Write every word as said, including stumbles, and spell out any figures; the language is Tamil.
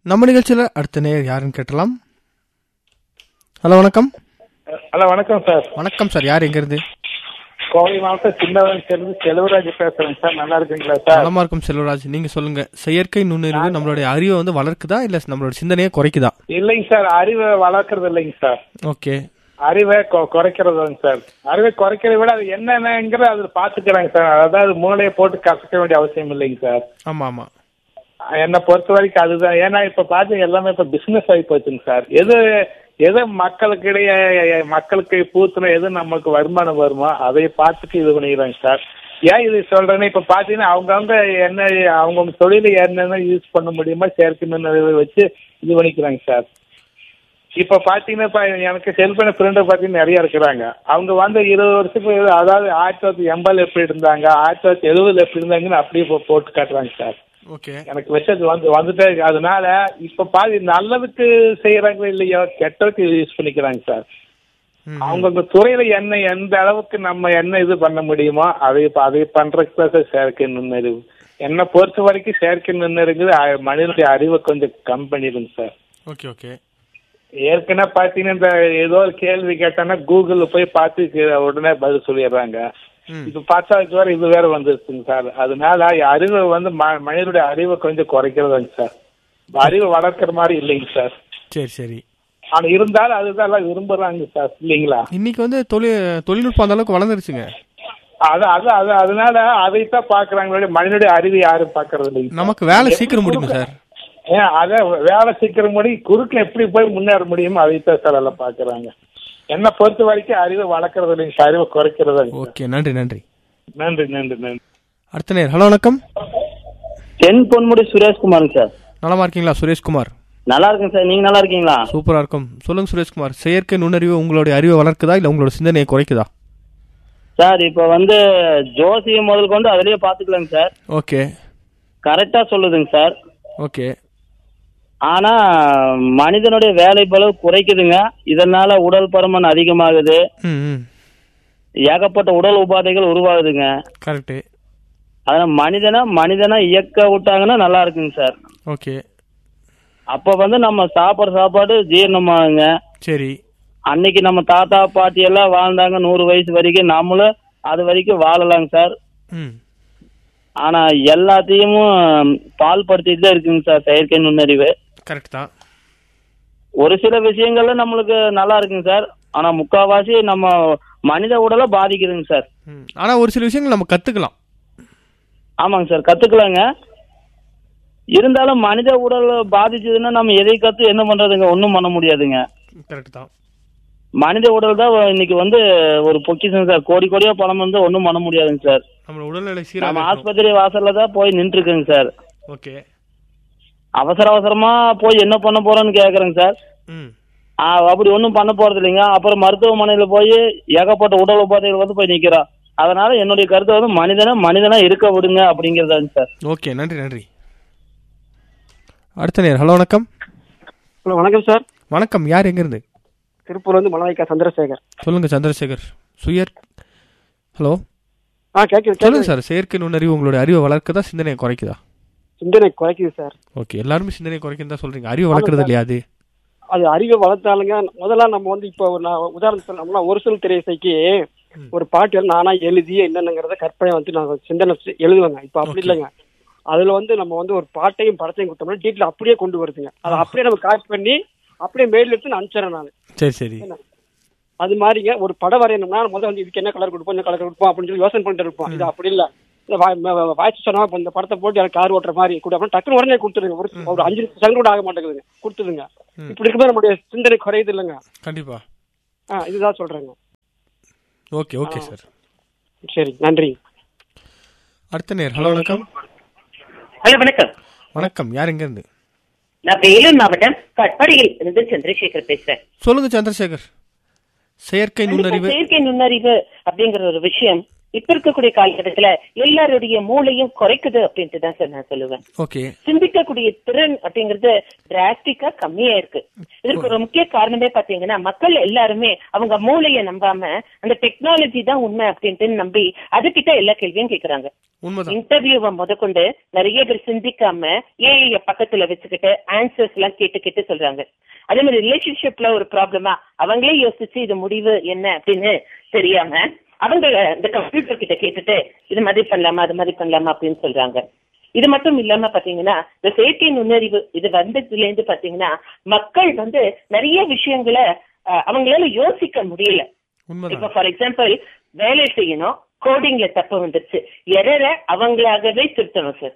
நம்ம நிகழ்ச்சியில் அடுத்த நேர் யாருன்னு கேட்டலாம். ஹலோ வணக்கம். ஹலோ வணக்கம் சார். வணக்கம் சார், யார் எங்கேருந்து? கோவை மாவட்டம் சின்னவன் செல்வராஜ் பேசுறேன் சார். நல்லா இருக்குங்களா சார்? நலமா இருக்கும் செல்வராஜ். நீங்க சொல்லுங்க, செயற்கை நுண்ணறிவு நம்மளுடைய அறிவை வந்து வளர்க்குதா இல்ல நம்மளோட சிந்தனையை குறைக்குதா? இல்லைங்க சார், அறிவை வளர்க்கறது இல்லைங்க சார். ஓகே. அறிவை குறைக்கிறதுங்க சார். அறிவை குறைக்கிறத விட அது என்னென்னங்கிற அது பாத்துக்கிறாங்க சார். அதாவது மூளையை போட்டு கசக்க வேண்டிய அவசியம் இல்லைங்க சார். ஆமா ஆமா, என்னை பொறுத்த வரைக்கும் அதுதான். ஏன்னா இப்ப பாத்து எல்லாமே இப்ப பிசினஸ் ஆகி போச்சுங்க சார். எது எது மக்களுக்கு இடையே மக்களுக்கு பூத்துல எது நமக்கு வருமானம் வருமோ அதை பார்த்துட்டு இது பண்ணிக்கிறாங்க சார். ஏன் இது சொல்றேன்னு இப்ப பாத்தீங்கன்னா அவங்கவுங்க என்ன அவங்க தொழில என்னென்ன யூஸ் பண்ண முடியுமோ செயற்கை நுண்ணறிவை வச்சு இது பண்ணிக்கிறாங்க சார். இப்ப பாத்தீங்கன்னா இப்ப எனக்கு செல்போன் ஃப்ரெண்டு பாத்தீங்கன்னா நிறைய இருக்கிறாங்க. அவங்க வந்து இருபது வருஷத்துக்கு அதாவது ஆயிரத்தி தொள்ளாயிரத்தி எண்பதுல எப்படி இருந்தாங்க, ஆயிரத்தி தொள்ளாயிரத்தி எழுபதுல எப்படி இருந்தாங்கன்னு அப்படியே போட்டு காட்டுறாங்க சார். எனக்கு மெசேஜ் வந்து வந்துட்டே இருக்கு. அதனால இப்ப பாதி நல்லதுக்கு செய்யறாங்களோ இல்லையோ கெட்டதுக்கு யூஸ் பண்ணிக்கிறாங்க சார். அவங்க துறையில என்ன எந்த அளவுக்கு நம்ம என்ன இது பண்ண முடியுமோ அதை அதை பண்றதுக்கு தான் சார் செயற்கை நுண்ணறிவு. என்னை பொறுத்த வரைக்கும் செயற்கை நுண்ணறிவு மனிதனுடைய அறிவை கொஞ்சம் கம் பண்ணிடுங்க சார். Okay okay. ஏற்கனவே பாத்தீங்கன்னா இந்த ஏதோ ஒரு கேள்வி கேட்டாங்கன்னா கூகுள்ல போய் பார்த்து உடனே பதில் சொல்லிடுறாங்க. இப்ப பார்த்தா இது வேற இது வேற வந்துருச்சுங்க சார். அதனால அறிவை வந்து மனிதனுடைய அறிவை கொஞ்சம் குறைக்கிறதாங்க சார். அறிவை வளர்க்கிற மாதிரி இல்லைங்க சார். சரி சரி. ஆனா இருந்தாலும் அதுதான் எல்லாம் விரும்புறாங்க சார், இல்லைங்களா? இன்னைக்கு வந்து தொழில் தொழில்நுட்பம் அந்த அளவுக்கு வளர்ந்துருச்சுங்க. அது அது அது அதனால அதைத்தான் பாக்குறாங்க. மனிதனுடைய அறிவை யாரும் பாக்குறது இல்லைங்க. நமக்கு வேலை சீக்கிரம் முடியுமா சார்? ஏன் அத வேலை சீக்கிரம் முடி குறுக்க எப்படி போய் முன்னேற முடியுமோ அதைத்தான் சார் எல்லாம் பாக்குறாங்க. என்ன பொறுத்த வரைக்கும் அறிவை வளர்க்கறது இல்லைங்க, அறிவை குறைக்கிறது. ஓகே, நன்றி நன்றி நன்றி நன்றி நன்றி. அடுத்த நேர். ஹலோ வணக்கம். தென் பொன்முடி சுரேஷ்குமார் சார். நலமா இருக்கீங்களா சுரேஷ்குமார்? நல்லா இருக்கேன் சார், நீங்க நல்லா இருக்கீங்களா? சூப்பரா இருக்கும். சொல்லுங்க சுரேஷ்குமார், செயற்கை நுண்ணறிவு உங்களுடைய அறிவை வளர்க்குதா இல்ல உங்களோட சிந்தனையை குறைக்குதா? சார் இப்ப வந்து ஜோசியம் முதல் கொண்டு அதுலயே பாத்துக்கலாங்க சார். ஓகே. கரெக்டா சொல்லுதுங்க சார். ஓகே. ஆனா மனிதனுடைய வேலை பளு குறைக்குதுங்க. இதனால உடல் பருமன் அதிகமாகுது, ஏகப்பட்ட உடல் உபாதைகள் உருவாகுதுங்க. கரெக்ட். அதனால மனிதனா மனிதனா இயக்க விட்டாங்கன்னா நல்லா இருக்குங்க சார். ஓகே. அப்ப வந்து நம்ம சாப்பிட்ற சாப்பாடு ஜீரணமாகுங்க. சரி. அன்னைக்கு நம்ம தாத்தா பாட்டி எல்லாம் வாழ்ந்தாங்க நூறு வயசு வரைக்கும், நம்மளும் அது வரைக்கும் வாழலாங்க சார். ஆனா எல்லாத்தையும் பால் படுத்திட்டு தான் இருக்குங்க சார் செயற்கை நுண்ணறிவு. கரெக்ட் தான். ஒரு சில விஷயங்கள்ல நம்மளுக்கு நல்லா இருக்குங்க சார். ஆனா முக்காவாசி நம்ம மனித உடலை பாதிக்குதுங்க சார். ஆனா ஒரு சில விஷயங்கள் நம்ம கத்துக்கலாம். ஆமாங்க சார், கத்துக்கலாங்க. இருந்தாலும் மனித உடல் பாதிச்சதுன்னா நம்ம எதை கத்து என்ன பண்றதுங்க? ஒன்றும் பண்ண முடியாதுங்க. கரெக்ட் தான். மனித உடல் தான் இன்னைக்கு வந்து ஒரு பொக்கிஷம் சார். கோடி கோடியா பணம் வந்து ஒன்றும் பண்ண முடியாதுங்க சார். நம்ம உடல்நிலை சீரா நம்ம ஆஸ்பத்திரி வாசல்ல தான் போய் நின்று இருக்குங்க சார். ஓகே. அவசர அவசரமா போய் என்ன பண்ண போறோம்னு கேக்குறேங்க சார். அப்படி ஒன்றும் பண்ண போறது இல்லைங்க. அப்புறம் மருத்துவமனையில போய் ஏகப்பட்ட உடல் உபாதைகள் வந்து போய் நிக்கிறோம். அதனால என்னுடைய கருத்து வந்து மனிதனா மனிதனா இருக்க விடுங்க அப்படிங்கறதாங்க சார். ஓகே, நன்றி நன்றி. அடுத்த நேர். ஹலோ வணக்கம். ஹலோ வணக்கம் சார். வணக்கம், யார் எங்க இருந்து? திருப்பூர்ல இருந்து மலவாய்க்கா சந்திரசேகர். சொல்லுங்க சந்திரசேகர். Sure hello. ஆ கேக்குது. சொல்லுங்க சார், செயற்கை நுண்ணறிவு உங்களுடைய அறிவை வளர்க்குதா சிந்தனையை குறைக்குதா? சிந்தனை குறைக்குது சார். ஓகே, எல்லாருமே சிந்தனை குறைக்குன்னு தான் சொல்றீங்க, அறிவு வளர்க்கறது இல்லையா? அது அது அறிவை வளர்த்தாலுங்க. முதல்ல நம்ம வந்து இப்போ உதாரணம் சொல்லணும்னா ஒரு சொல் திரையிசைக்கு ஒரு பாட்டு நானா எழுதி என்னென்னங்கிறத கற்பனை வந்து நான் சிந்தனை எழுதுவேங்க. இப்போ அப்படி இல்லைங்க. அதுல வந்து நம்ம வந்து ஒரு பாட்டையும் படத்தையும் கொடுத்தோம்னா டீட்டெயில் அப்படியே கொண்டு வருதுங்க. அதை அப்படியே நம்ம காப்பி பண்ணி அப்படியே மெயில் எடுத்து நான் அனுப்பிச்சிடறேன் நான். சரி சரி. அது மாதிரிங்க ஒரு படம் வரையணும்னா முதல்ல வந்து இதுக்கு என்ன கலர் கொடுப்போம் என்ன கலர் கொடுப்போம் அப்படின்னு சொல்லி யோசனை பண்ணிட்டு இருப்போம். இது அப்படி இல்லை. வாய்ஸ் சொன்னா இந்த படத்தை போட்டு எனக்கு கார் ஓட்டுற மாதிரி கூட அப்படின்னு டக்குனு உடனே கொடுத்துருங்க. ஒரு ஒரு அஞ்சு செகண்ட் கூட ஆக மாட்டேங்குதுங்க, கொடுத்துருங்க. இப்படி இருக்கும்போது நம்மளுடைய சிந்தனை குறையுது இல்லைங்க? கண்டிப்பா. ஆ இதுதான் சொல்றேங்க. Okay okay sir. சரி, நன்றி. அடுத்த நேர். ஹலோ வணக்கம். ஹலோ வணக்கம். வணக்கம், யார் எங்க இருந்து? நான் வேலூர் மாவட்டம் கட்பாடியில் இருந்து சந்திரசேகர் பேசுறேன். சொல்லுங்க சந்திரசேகர். செயற்கை நுண்ணறிவு செயற்கை நுண்ணறிவு அப்படிங்கிற ஒரு விஷயம் இப்ப இருக்கக்கூடிய காலகட்டத்துல எல்லாருடைய மூளையும் குறைக்குது அப்படின்ட்டு தான் சார் நான் சொல்லுவேன். ஓகே. சிந்திக்கக்கூடிய திறன் அப்படிங்கறது டிராஸ்டிக்கா கம்மியா இருக்கு. இதற்கு ஒரு முக்கிய காரணமே பாத்தீங்கன்னா மக்கள் எல்லாருமே அவங்க மூளையை நம்பாம அந்த டெக்னாலஜி தான் உண்மை அப்படின்ட்டு நம்பி அதுகிட்ட எல்லா கேள்வியும் கேக்குறாங்க. இன்டர்வியூவை முதற்கொண்டு நிறைய பேர் சிந்திக்காம ஏஐ பக்கத்துல வச்சுக்கிட்டு ஆன்சர்ஸ் எல்லாம் கேட்டு கேட்டு சொல்றாங்க. அதே மாதிரி ரிலேஷன்ஷிப்ல ஒரு ப்ராப்ளமா அவங்களே யோசிச்சு இது முடிவு என்ன அப்படின்னு தெரியாம அவங்க இந்த கம்ப்யூட்டர் கிட்ட கேட்டுட்டு இது மாதிரி பண்ணலாமா அது மாதிரி பண்ணலாமா அப்படின்னு சொல்றாங்க. இது மட்டும் இல்லாம பாத்தீங்கன்னா இந்த செயற்கை நுண்ணறிவு இது வந்ததுல இருந்து பாத்தீங்கன்னா மக்கள் வந்து நிறைய விஷயங்களை அவங்களால யோசிக்க முடியல. இப்ப ஃபார் எக்ஸாம்பிள் வேலை செய்யணும், கோடிங்ல தப்பு வந்துருச்சு, எரரை அவங்களாகவே திருத்தணும் சார்.